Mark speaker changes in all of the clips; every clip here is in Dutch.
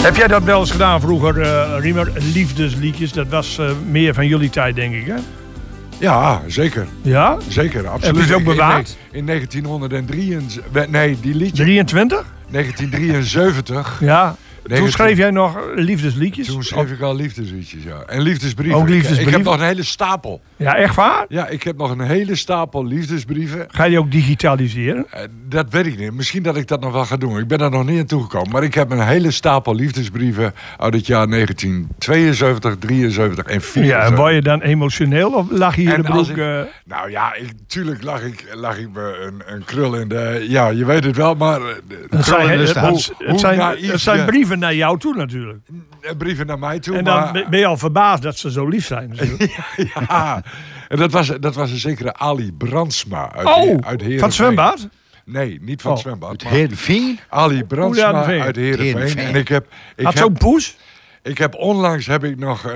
Speaker 1: Heb jij dat wel eens gedaan vroeger, Riemer? Liefdesliedjes, dat was meer van jullie tijd, denk ik, hè?
Speaker 2: Ja, zeker.
Speaker 1: Ja?
Speaker 2: Zeker, absoluut.
Speaker 1: Heb je ze ook bewaard?
Speaker 2: In 1903, nee, die liedje.
Speaker 1: 23?
Speaker 2: 1973.
Speaker 1: Ja. Toen schreef jij nog liefdesliedjes?
Speaker 2: Toen schreef ik al liefdesliedjes, ja. En liefdesbrieven.
Speaker 1: Ook liefdesbrieven?
Speaker 2: Ik heb nog een hele stapel.
Speaker 1: Ja, echt waar?
Speaker 2: Ja, ik heb nog een hele stapel liefdesbrieven.
Speaker 1: Ga je die ook digitaliseren?
Speaker 2: Dat weet ik niet. Misschien dat ik dat nog wel ga doen. Ik ben daar nog niet aan toegekomen. Maar ik heb een hele stapel liefdesbrieven uit het jaar 1972, 73 en 74.
Speaker 1: Ja, en word je dan emotioneel of lag je in de broek?
Speaker 2: Nou ja, tuurlijk lag ik me een krul in de... Ja, je weet het wel, maar...
Speaker 1: Het zijn brieven naar jou toe natuurlijk.
Speaker 2: Brieven naar mij toe.
Speaker 1: En dan ben je al verbaasd dat ze zo lief zijn.
Speaker 2: Ja. En dat was een zekere Ali Brandsma uit Heerenveen.
Speaker 1: Van het zwembad?
Speaker 2: Nee, niet van het zwembad.
Speaker 3: Heerenveen?
Speaker 2: Ali Brandsma uit Heerenveen. En ik heb
Speaker 1: zo'n poes?
Speaker 2: Onlangs heb ik nog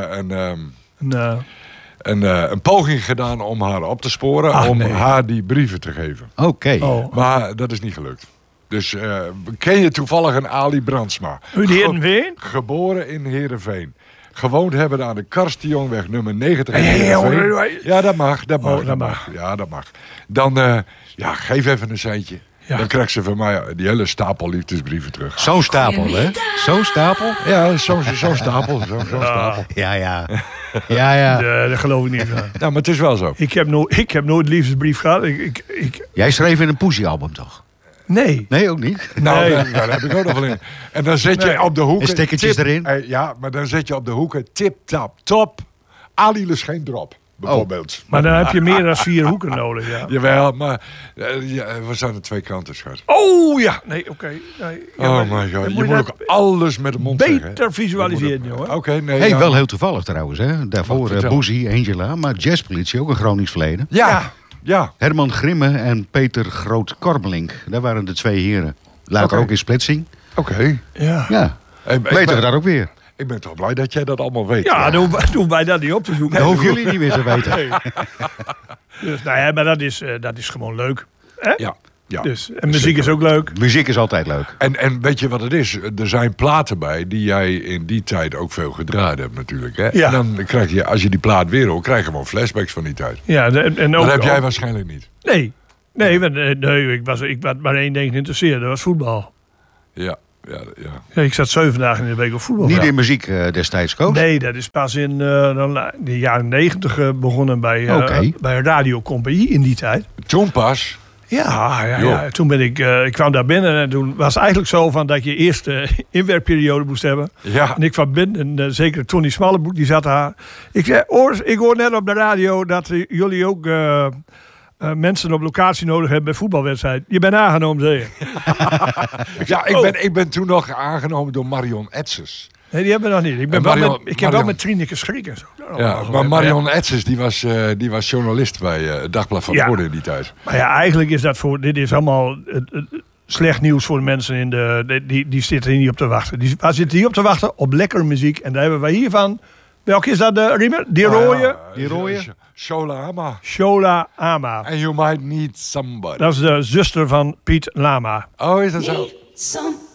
Speaker 2: een poging gedaan om haar op te sporen. Haar die brieven te geven.
Speaker 3: Oké.
Speaker 2: Maar dat is niet gelukt. Dus ken je toevallig een Ali Brandsma?
Speaker 1: Uit Heerenveen?
Speaker 2: Geboren in Heerenveen. Gewoond hebben aan de Karstjongweg nummer 90 in Heerenveen. Ja, dat mag. Ja, dat mag. Dan, geef even een centje. Ja. Dan krijgt ze van mij die hele stapel liefdesbrieven terug.
Speaker 3: Zo'n stapel, hè? Zo'n stapel?
Speaker 2: Ja, zo'n stapel. Zo'n stapel.
Speaker 3: Ja.
Speaker 1: Dat geloof ik niet.
Speaker 2: Ja, maar het is wel zo.
Speaker 1: Ik heb nooit liefdesbrief gehad.
Speaker 3: Jij schreef in een Poesie-album, toch?
Speaker 1: Nee.
Speaker 3: Nee, ook niet?
Speaker 2: Nou, daar heb ik ook nog wel in. En dan zet je op de hoeken...
Speaker 3: En stekkertjes erin?
Speaker 2: Ja, maar dan zet je op de hoeken tip, tap, top. Ali lust geen drop, bijvoorbeeld.
Speaker 1: Maar dan heb je meer dan 4 hoeken nodig, ja.
Speaker 2: Jawel, maar we zijn aan 2 kanten, schat.
Speaker 1: Oh, ja. Nee, oké. Nee.
Speaker 2: Oh my god. Je moet ook alles met de mond
Speaker 1: beter
Speaker 2: zeggen.
Speaker 1: visualiseren, jongen.
Speaker 2: Oké, nee.
Speaker 3: Wel heel toevallig trouwens, hè? Daarvoor Boezie, Angela, maar jazzpolitie, ook een Gronings verleden.
Speaker 2: Ja.
Speaker 3: Herman Grimme en Peter Groot-Kormelink. Daar waren de 2 heren. Later ook in splitsing.
Speaker 2: Oké.
Speaker 3: Ja. Weten we daar ook weer.
Speaker 2: Ik ben toch blij dat jij dat allemaal weet.
Speaker 1: Ja, dan hoeven wij dat niet op te zoeken.
Speaker 3: Dat hoeven jullie niet meer te weten.
Speaker 1: Nee. Dus, maar dat is gewoon leuk. Hè?
Speaker 2: Ja.
Speaker 1: Dus, en muziek is ook leuk.
Speaker 3: Muziek is altijd leuk.
Speaker 2: En weet je wat het is? Er zijn platen bij die jij in die tijd ook veel gedraaid hebt natuurlijk. Hè?
Speaker 1: Ja.
Speaker 2: En dan krijg je, als je die plaat weer hoort, krijg je gewoon flashbacks van die tijd.
Speaker 1: Ja, en ook,
Speaker 2: dat heb jij waarschijnlijk niet.
Speaker 1: Nee, ik was maar 1 ding geïnteresseerd. Dat was voetbal.
Speaker 2: Ja.
Speaker 1: Ik zat 7 dagen in de week op voetbal.
Speaker 3: Niet in muziek destijds, Koos?
Speaker 1: Nee, dat is pas in de jaren 90 begonnen bij Radio Compagnie in die tijd.
Speaker 2: Toen pas?
Speaker 1: Ja. Toen ben ik kwam daar binnen en toen was het eigenlijk zo van dat je eerst inwerkperiode moest hebben.
Speaker 2: Ja.
Speaker 1: En ik kwam binnen en zeker Tony Smallebroek, die zat daar. Ik zei, ik hoor net op de radio dat jullie ook mensen op locatie nodig hebben bij voetbalwedstrijd. Je bent aangenomen, zei je.
Speaker 2: Ja, ik ben toen nog aangenomen door Marion Etzes.
Speaker 1: Nee, die hebben we nog niet. Ik heb wel met Trineke Schrik en zo.
Speaker 2: Ja, maar Marion Etzes, die was journalist bij het Dagblad van Noorden in die tijd.
Speaker 1: Maar ja, eigenlijk is dit is allemaal slecht nieuws voor de mensen die zitten hier niet op te wachten. Waar zitten hier op te wachten? Op lekkere muziek. En daar hebben wij hiervan. Welke is dat, Riemer? Die rode?
Speaker 3: Die rode?
Speaker 2: Shola Ama.
Speaker 1: Shola Ama.
Speaker 2: And you might need somebody.
Speaker 1: Dat is de zuster van Piet Lama.
Speaker 2: Oh, is dat zo?